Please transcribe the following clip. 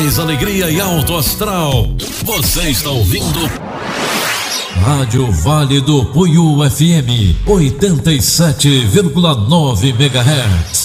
paz, alegria e alto astral. Você está ouvindo Rádio Vale do Puiú FM 87,9 MHz.